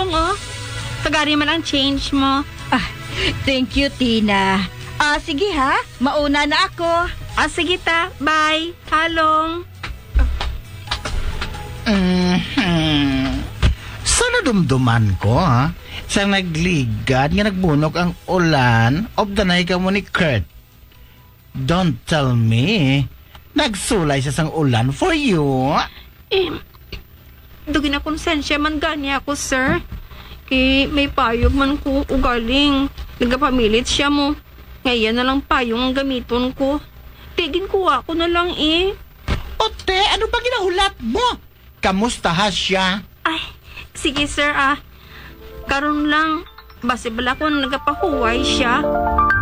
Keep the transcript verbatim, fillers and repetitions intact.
lang, oh. Tagari man ang change mo. Ah, thank you, Tina. Ah, sige ha. Mauna na ako. Ah, sige ta. Bye. Halong. Mhm. Sa nadumduman ko, ha? Sa nagligad nga nagbunok ang ulan of the night ka mo ni Kurt. Don't tell me. Nagsulay siya sang ulan for you. Eh, dugin na konsensya man gani ako, sir. Kay may payog man ko ugaling. Nagapamilit siya mo. Ngayon na lang payong ang gamiton ko. Tigin ko ako na lang eh. Ote, ano ba ginahulat mo? Kamusta ha siya? Ay, sige sir ah. Karon lang, base bala ko nagapahuway siya.